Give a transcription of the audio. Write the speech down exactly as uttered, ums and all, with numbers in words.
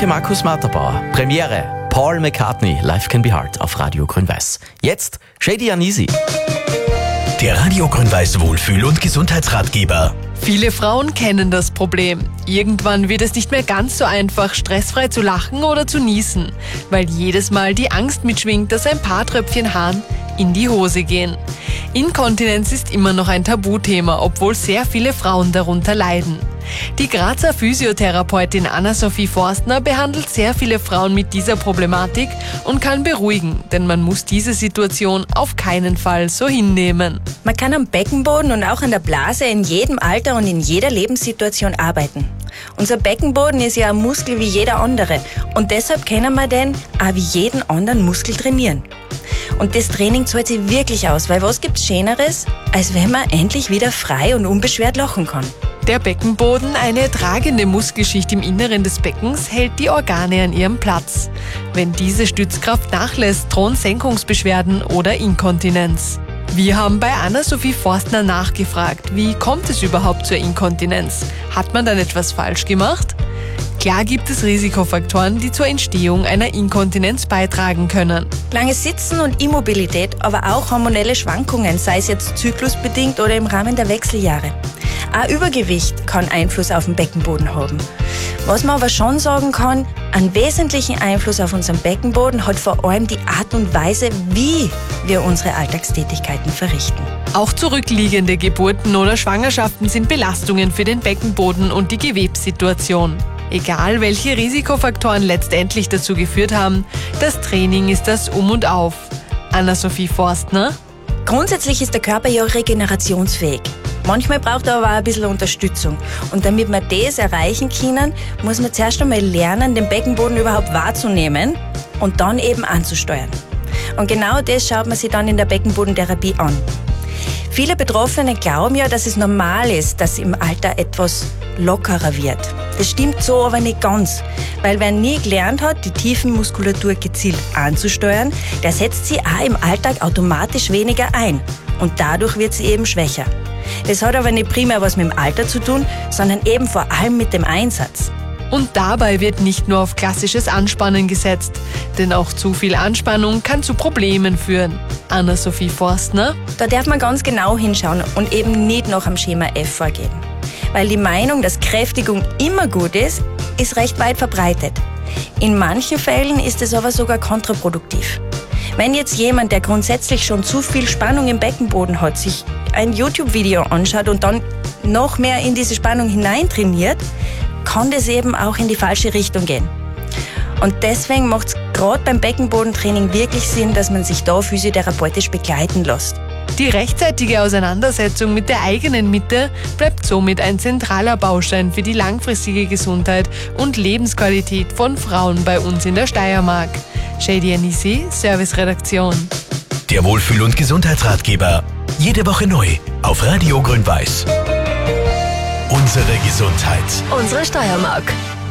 Danke Markus Matterbauer. Premiere Paul McCartney, Life Can Be Hard auf Radio Grün-Weiß. Jetzt Shady Anisi. Der Radio Grün-Weiß Wohlfühl- und Gesundheitsratgeber. Viele Frauen kennen das Problem. Irgendwann wird es nicht mehr ganz so einfach, stressfrei zu lachen oder zu niesen, weil jedes Mal die Angst mitschwingt, dass ein paar Tröpfchen Harn in die Hose gehen. Inkontinenz ist immer noch ein Tabuthema, obwohl sehr viele Frauen darunter leiden. Die Grazer Physiotherapeutin Anna-Sophie Forstner behandelt sehr viele Frauen mit dieser Problematik und kann beruhigen, denn man muss diese Situation auf keinen Fall so hinnehmen. Man kann am Beckenboden und auch an der Blase in jedem Alter und in jeder Lebenssituation arbeiten. Unser Beckenboden ist ja ein Muskel wie jeder andere und deshalb können wir den auch wie jeden anderen Muskel trainieren. Und das Training zahlt sich wirklich aus, weil was gibt's Schöneres, als wenn man endlich wieder frei und unbeschwert lachen kann. Der Beckenboden, eine tragende Muskelschicht im Inneren des Beckens, hält die Organe an ihrem Platz. Wenn diese Stützkraft nachlässt, drohen Senkungsbeschwerden oder Inkontinenz. Wir haben bei Anna-Sophie Forstner nachgefragt, wie kommt es überhaupt zur Inkontinenz? Hat man dann etwas falsch gemacht? Klar gibt es Risikofaktoren, die zur Entstehung einer Inkontinenz beitragen können. Langes Sitzen und Immobilität, aber auch hormonelle Schwankungen, sei es jetzt zyklusbedingt oder im Rahmen der Wechseljahre. Auch Übergewicht kann Einfluss auf den Beckenboden haben. Was man aber schon sagen kann, einen wesentlichen Einfluss auf unseren Beckenboden hat vor allem die Art und Weise, wie wir unsere Alltagstätigkeiten verrichten. Auch zurückliegende Geburten oder Schwangerschaften sind Belastungen für den Beckenboden und die Gewebssituation. Egal, welche Risikofaktoren letztendlich dazu geführt haben, das Training ist das Um und Auf. Anna-Sophie Forstner. Grundsätzlich ist der Körper ja regenerationsfähig. Manchmal braucht er aber auch ein bisschen Unterstützung. Und damit wir das erreichen können, muss man zuerst einmal lernen, den Beckenboden überhaupt wahrzunehmen und dann eben anzusteuern. Und genau das schaut man sich dann in der Beckenbodentherapie an. Viele Betroffene glauben ja, dass es normal ist, dass im Alter etwas lockerer wird. Das stimmt so aber nicht ganz, weil wer nie gelernt hat, die Tiefenmuskulatur gezielt anzusteuern, der setzt sie auch im Alltag automatisch weniger ein und dadurch wird sie eben schwächer. Das hat aber nicht primär was mit dem Alter zu tun, sondern eben vor allem mit dem Einsatz. Und dabei wird nicht nur auf klassisches Anspannen gesetzt, denn auch zu viel Anspannung kann zu Problemen führen. Anna-Sophie Forstner. Da darf man ganz genau hinschauen und eben nicht nach dem Schema F vorgehen. Weil die Meinung, dass Kräftigung immer gut ist, ist recht weit verbreitet. In manchen Fällen ist es aber sogar kontraproduktiv. Wenn jetzt jemand, der grundsätzlich schon zu viel Spannung im Beckenboden hat, sich ein YouTube-Video anschaut und dann noch mehr in diese Spannung hineintrainiert, kann das eben auch in die falsche Richtung gehen. Und deswegen macht es gerade beim Beckenbodentraining wirklich Sinn, dass man sich da physiotherapeutisch begleiten lässt. Die rechtzeitige Auseinandersetzung mit der eigenen Mitte bleibt somit ein zentraler Baustein für die langfristige Gesundheit und Lebensqualität von Frauen bei uns in der Steiermark. Shady Anisi, Serviceredaktion. Der Wohlfühl- und Gesundheitsratgeber. Jede Woche neu auf Radio Grün-Weiß. Unsere Gesundheit. Unsere Steiermark.